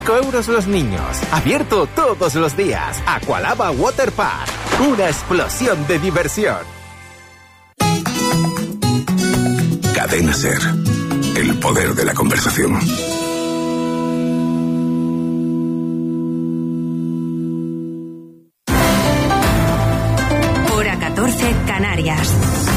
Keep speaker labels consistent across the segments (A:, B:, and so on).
A: €5 los niños. Abierto todos los días. Aqualaba Water Park. Una explosión de diversión.
B: Cadena SER. El poder de la conversación.
C: Hora 14, Canarias.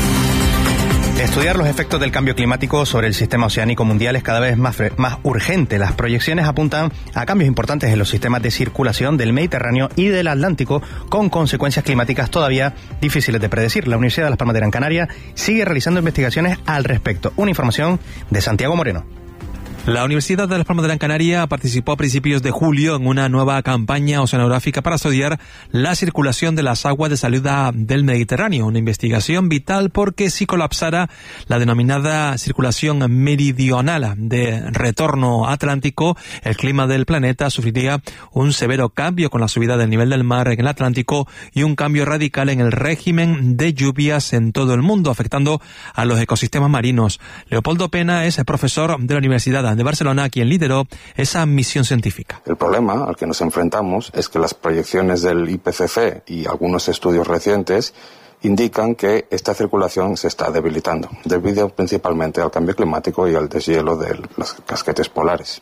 D: Estudiar los efectos del cambio climático sobre el sistema oceánico mundial es cada vez más urgente. Las proyecciones apuntan a cambios importantes en los sistemas de circulación del Mediterráneo y del Atlántico, con consecuencias climáticas todavía difíciles de predecir. La Universidad de Las Palmas de Gran Canaria sigue realizando investigaciones al respecto. Una información de Santiago Moreno.
E: La Universidad de Las Palmas de Gran Canaria participó a principios de julio en una nueva campaña oceanográfica para estudiar la circulación de las aguas de salida del Mediterráneo, una investigación vital porque si colapsara la denominada circulación meridional de retorno atlántico, el clima del planeta sufriría un severo cambio con la subida del nivel del mar en el Atlántico y un cambio radical en el régimen de lluvias en todo el mundo, afectando a los ecosistemas marinos. Leopoldo Pena es el profesor de la Universidad de Barcelona, quien lideró esa misión científica.
F: El problema al que nos enfrentamos es que las proyecciones del IPCC y algunos estudios recientes indican que esta circulación se está debilitando, debido principalmente al cambio climático y al deshielo de los casquetes polares.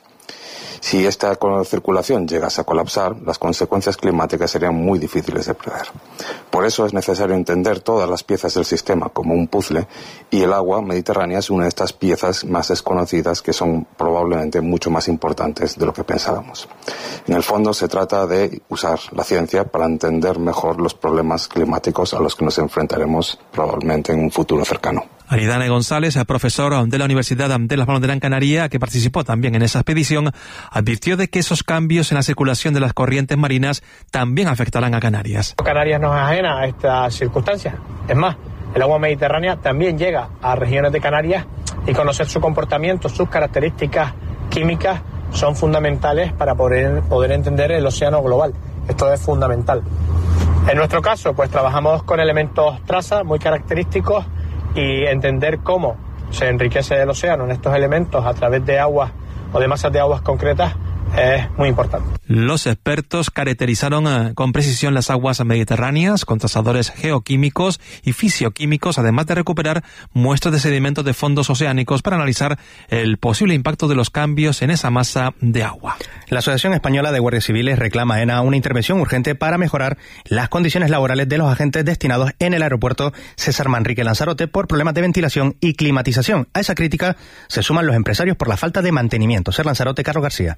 F: Si esta circulación llegase a colapsar, las consecuencias climáticas serían muy difíciles de prever. Por eso es necesario entender todas las piezas del sistema como un puzzle, y el agua mediterránea es una de estas piezas más desconocidas que son probablemente mucho más importantes de lo que pensábamos. En el fondo se trata de usar la ciencia para entender mejor los problemas climáticos a los que nos enfrentaremos probablemente en un futuro cercano.
E: Aridane González, profesor de la Universidad de Las Palmas de Gran Canaria, que participó también en esa expedición, advirtió de que esos cambios en la circulación de las corrientes marinas también afectarán a Canarias.
G: Canarias no es ajena a estas circunstancias. Es más, el agua mediterránea también llega a regiones de Canarias y conocer su comportamiento, sus características químicas son fundamentales para poder entender el océano global. Esto es fundamental. En nuestro caso, pues trabajamos con elementos traza muy característicos y entender cómo se enriquece el océano en estos elementos a través de aguas o de masas de aguas concretas es muy importante.
E: Los expertos caracterizaron con precisión las aguas mediterráneas con trazadores geoquímicos y fisioquímicos, además de recuperar muestras de sedimentos de fondos oceánicos para analizar el posible impacto de los cambios en esa masa de agua.
D: La Asociación Española de Guardias Civiles reclama a ENA una intervención urgente para mejorar las condiciones laborales de los agentes destinados en el aeropuerto César Manrique Lanzarote por problemas de ventilación y climatización. A esa crítica se suman los empresarios por la falta de mantenimiento. Ser Lanzarote, Carlos García.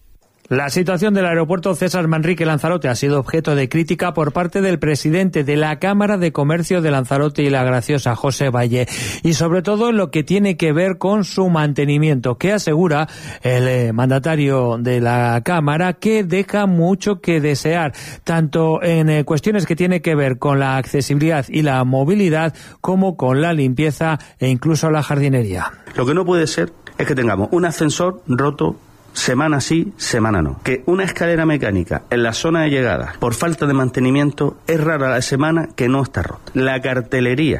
H: La situación del aeropuerto César Manrique Lanzarote ha sido objeto de crítica por parte del presidente de la Cámara de Comercio de Lanzarote y La Graciosa, José Valle, y sobre todo en lo que tiene que ver con su mantenimiento, que asegura el mandatario de la Cámara que deja mucho que desear, tanto en cuestiones que tiene que ver con la accesibilidad y la movilidad, como con la limpieza e incluso la jardinería.
I: Lo que no puede ser es que tengamos un ascensor roto semana sí, semana no. Que una escalera mecánica en la zona de llegada, por falta de mantenimiento, es rara la semana que no está rota. La cartelería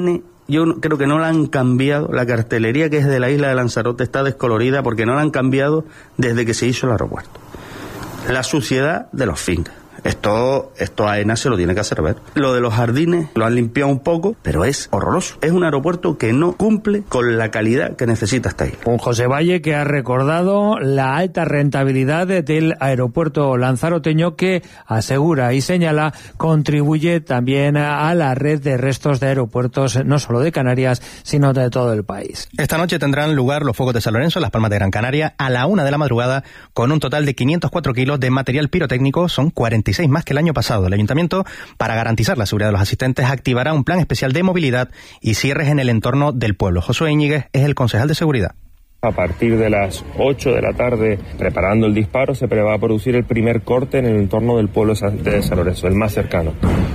I: yo creo que no la han cambiado. La cartelería que es de la isla de Lanzarote está descolorida porque no la han cambiado desde que se hizo el aeropuerto. La suciedad de los fincas. Esto a ENA se lo tiene que hacer ver. Lo de los jardines lo han limpiado un poco, pero es horroroso. Es un aeropuerto que no cumple con la calidad que necesita esta isla.
H: Un José Valle que ha recordado la alta rentabilidad del aeropuerto lanzaroteño, que asegura y señala contribuye también a la red de restos de aeropuertos no solo de Canarias, sino de todo el país.
D: Esta noche tendrán lugar los fuegos de San Lorenzo en Las Palmas de Gran Canaria a la 1 de la madrugada con un total de 504 kilos de material pirotécnico. Son 46 más que el año pasado. El Ayuntamiento, para garantizar la seguridad de los asistentes, activará un plan especial de movilidad y cierres en el entorno del pueblo. Josué Íñiguez es el concejal de seguridad.
J: A partir de las 8 de la tarde, preparando el disparo, se va a producir el primer corte en el entorno del pueblo de San Lorenzo, el más cercano.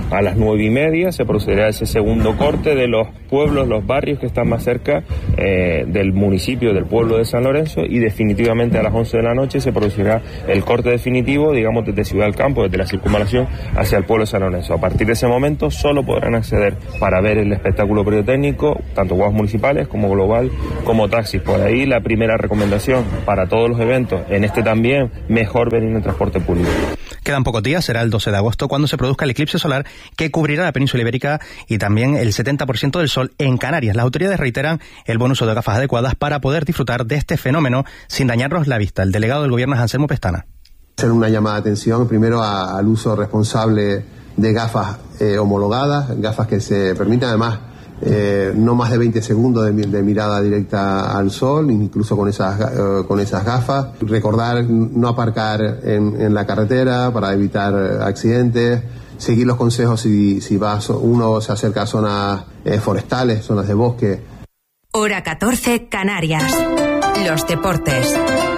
J: A las 9:30 se procederá ese segundo corte de los pueblos, los barrios que están más cerca del municipio, del pueblo de San Lorenzo, y definitivamente a las 11 de la noche se producirá el corte definitivo, digamos, desde Ciudad del Campo, desde la circunvalación hacia el pueblo de San Lorenzo. A partir de ese momento solo podrán acceder para ver el espectáculo pirotécnico, tanto guaguas municipales como global, como taxis. Por ahí la primera recomendación para todos los eventos, en este también, mejor venir en transporte público.
D: Quedan pocos días, será el 12 de agosto cuando se produzca el eclipse solar que cubrirá la península ibérica y también el 70% del sol en Canarias. Las autoridades reiteran el buen uso de gafas adecuadas para poder disfrutar de este fenómeno sin dañarnos la vista. El delegado del gobierno es Anselmo Pestana.
K: Hacer una llamada de atención primero al uso responsable de gafas homologadas, gafas que se permitan además no más de 20 segundos de mirada directa al sol, incluso con esas gafas. Recordar no aparcar en la carretera para evitar accidentes. Seguir los consejos si uno se acerca a zonas forestales, zonas de bosque.
C: Hora 14, Canarias. Los deportes.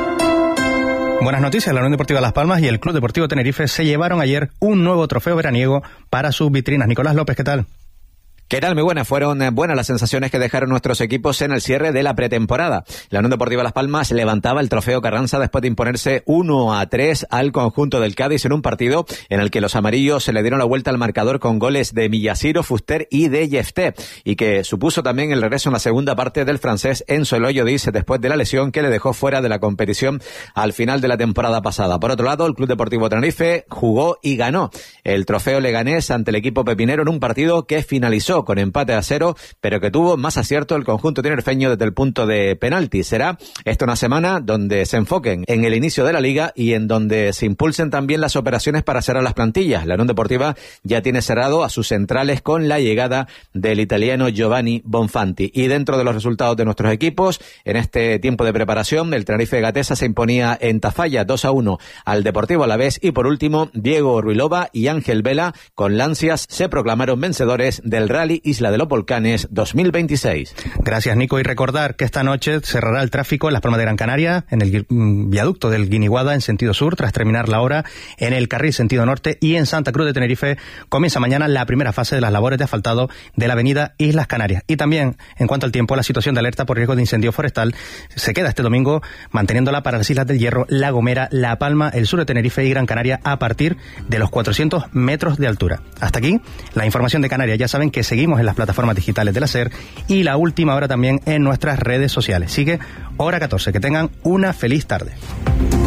D: Buenas noticias, la Unión Deportiva Las Palmas y el Club Deportivo Tenerife se llevaron ayer un nuevo trofeo veraniego para sus vitrinas. Nicolás López, ¿qué tal?
L: ¿Qué tal? Muy buenas. Fueron buenas las sensaciones que dejaron nuestros equipos en el cierre de la pretemporada. La Unión Deportiva Las Palmas levantaba el trofeo Carranza después de imponerse 1-3 al conjunto del Cádiz en un partido en el que los amarillos se le dieron la vuelta al marcador con goles de Millasiro, Fuster y de Jefté, y que supuso también el regreso en la segunda parte del francés Enzo Eloy-Odis después de la lesión que le dejó fuera de la competición al final de la temporada pasada. Por otro lado, el Club Deportivo Tenerife jugó y ganó el trofeo leganés ante el equipo pepinero en un partido que finalizó con empate a 0, pero que tuvo más acierto el conjunto tinerfeño desde el punto de penalti. Será esta una semana donde se enfoquen en el inicio de la liga y en donde se impulsen también las operaciones para cerrar las plantillas. La Unión Deportiva ya tiene cerrado a sus centrales con la llegada del italiano Giovanni Bonfanti. Y dentro de los resultados de nuestros equipos, en este tiempo de preparación, el Tenerife Gatesa se imponía en Tafalla 2-1 al Deportivo Alavés, y por último, Diego Ruilova y Ángel Vela con Lancias se proclamaron vencedores del Rally Isla de los Volcanes 2026.
D: Gracias, Nico. Y recordar que esta noche cerrará el tráfico en Las Palmas de Gran Canaria, en el viaducto del Guiniguada en sentido sur, tras terminar la hora en el carril sentido norte, y en Santa Cruz de Tenerife comienza mañana la primera fase de las labores de asfaltado de la avenida Islas Canarias. Y también, en cuanto al tiempo, la situación de alerta por riesgo de incendio forestal se queda este domingo manteniéndola para las Islas del Hierro, La Gomera, La Palma, el sur de Tenerife y Gran Canaria a partir de los 400 metros de altura. Hasta aquí la información de Canarias. Ya saben que seguimos en las plataformas digitales de la SER y la última hora también en nuestras redes sociales. Sigue Hora 14. Que tengan una feliz tarde.